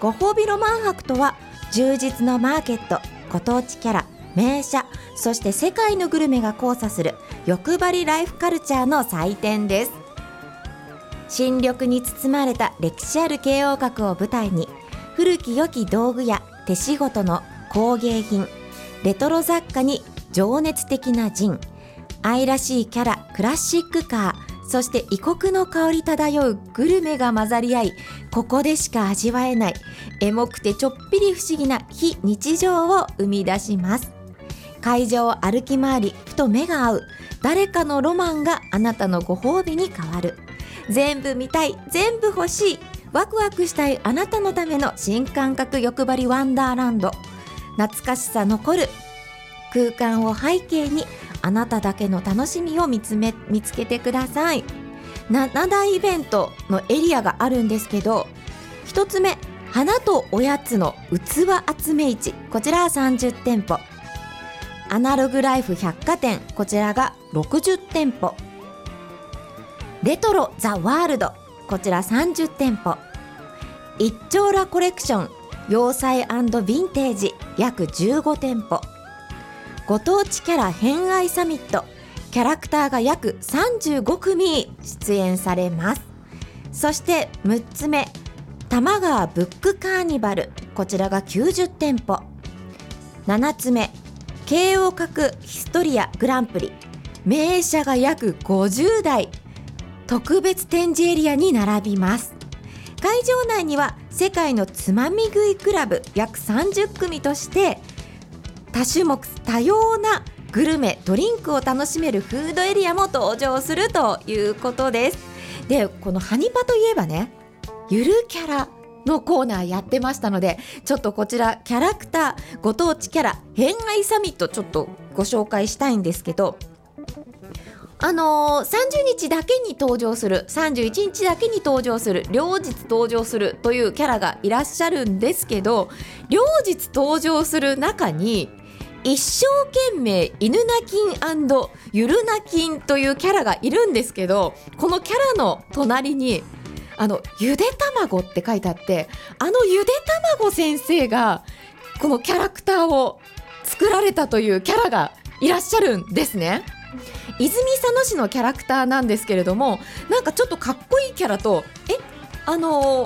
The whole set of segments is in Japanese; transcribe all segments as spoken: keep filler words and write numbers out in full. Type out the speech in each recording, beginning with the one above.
ご褒美ロマン博とは、充実のマーケット、ご当地キャラ、名車、そして世界のグルメが交差する欲張りライフカルチャーの祭典です。新緑に包まれた歴史ある京王閣を舞台に、古き良き道具や手仕事の工芸品、レトロ雑貨に情熱的なジン、愛らしいキャラ、クラシックカー、そして異国の香り漂うグルメが混ざり合い、ここでしか味わえないエモくてちょっぴり不思議な非日常を生み出します。会場を歩き回り、ふと目が合う誰かのロマンがあなたのご褒美に変わる。全部見たい、全部欲しい、ワクワクしたいあなたのための新感覚欲張りワンダーランド。懐かしさ残る空間を背景に、あなただけの楽しみを見つめ見つけてください。なな大イベントのエリアがあるんですけど、ひとつめ、花とおやつの器集め市、こちらはさんじゅってんぽ。アナログライフ百貨店、こちらがろくじゅってんぽ。レトロザワールド、こちらさんじゅってんぽ。一丁羅コレクション洋裁&ヴィンテージ、約じゅうごてんぽ。ご当地キャラ偏愛サミット、キャラクターが約さんじゅうごくみ出演されます。そしてむっつめ、玉川ブックカーニバル、こちらがきゅうじゅってんぽ。ななつめ、京王閣ヒストリアグランプリ、名車が約ごじゅうだい、特別展示エリアに並びます。会場内には世界のつまみ食いクラブ約さんじゅっくみとして、多種目多様なグルメドリンクを楽しめるフードエリアも登場するということです。で、このハニパといえばね、ゆるキャラのコーナーやってましたので、ちょっとこちらキャラクターご当地キャラ偏愛サミット、ちょっとご紹介したいんですけど、あのー、さんじゅうにちだけに登場する、さんじゅういちにちだけに登場する、両日登場するというキャラがいらっしゃるんですけど、両日登場する中に一生懸命犬鳴金&ゆるな金というキャラがいるんですけど、このキャラの隣にあのゆで卵って書いてあって、あのゆで卵先生がこのキャラクターを作られたというキャラがいらっしゃるんですね。泉佐野市のキャラクターなんですけれども、なんかちょっとかっこいいキャラと、えあのー、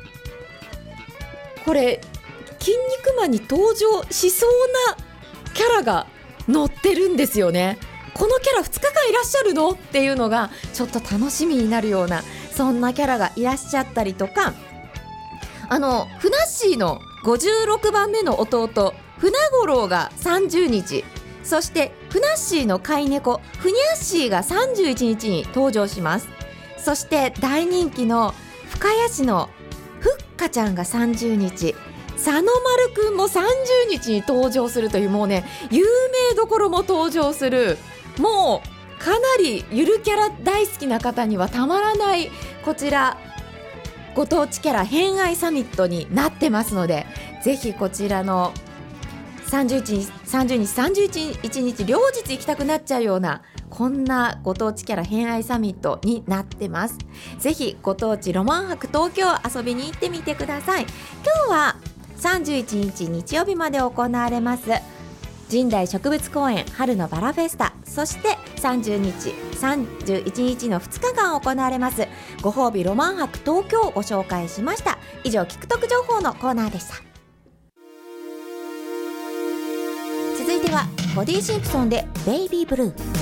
これ筋肉マンに登場しそうなキャラが乗ってるんですよね。このキャラふつかかんいらっしゃるのっていうのがちょっと楽しみになるような、そんなキャラがいらっしゃったりとか、あのふなっしーのごじゅうろくばんめの弟ふなごろうがさんじゅうにち、そしてふなっしーの飼い猫ふにゃっしーがさんじゅういちにちに登場します。そして大人気の深谷市のふっかちゃんがさんじゅうにち、佐野丸くんもさんじゅうにちに登場するという、もうね有名どころも登場する、もうかなりゆるキャラ大好きな方にはたまらない、こちらご当地キャラ偏愛サミットになってますので、ぜひこちらのさんじゅういちにち、さんじゅうにち、さんじゅういちにち両日行きたくなっちゃうような、こんなご当地キャラ偏愛サミットになってます。ぜひご当地ロマン博東京遊びに行ってみてください。今日はさんじゅういちにち日曜日まで行われます神代植物公園春のバラフェスタ、そしてさんじゅうにち、さんじゅういちにちのふつかかん行われますご褒美ロマン博東京をご紹介しました。以上、聞く得情報のコーナーでした。続いてはボディシンプソンでベイビーブルー。